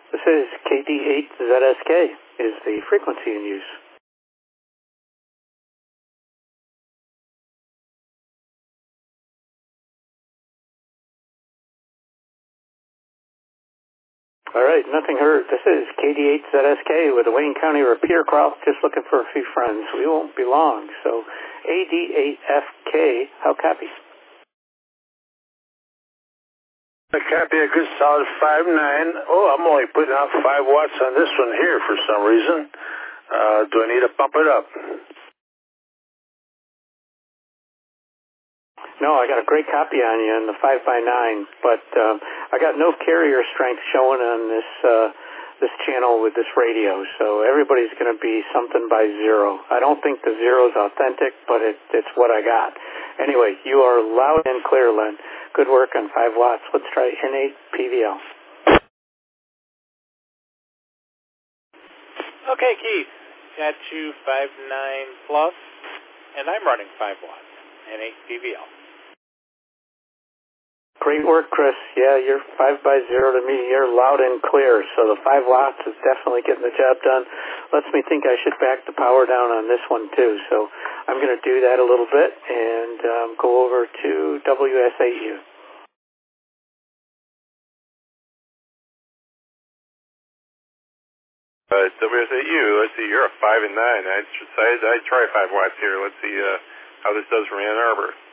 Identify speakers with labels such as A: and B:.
A: This is KD8ZSK is the frequency in use. All right, nothing heard. This is KD8ZSK with the Wayne County Repeater Crawl, just looking for a few friends. We won't be long, so AD8FK, how copy?
B: I copy a good solid 5.9. Oh, I'm only putting out 5 watts on this one here for some reason. Do I need to bump it up?
A: No, I got a great copy on you in the 5x9, but I got no carrier strength showing on this channel with this radio, so everybody's going to be something by 0. I don't think the 0 is authentic, but it's what I got. Anyway, you are loud and clear, Len. Good work on 5 watts. Let's try N8 PVL.
C: Okay, Keith. Got you 5.9 plus, and I'm running 5 watts. N8 PVL.
A: Great work, Chris. Yeah, you're 5x0 to me. You're loud and clear, so the 5 watts is definitely getting the job done. Lets me think I should back the power down on this one, too. So I'm going to do that a little bit and go over to WS8U.
D: WS8U, let's see, you're a 5 and 9. I'd try 5 watts here. Let's see how this does from Ann Arbor.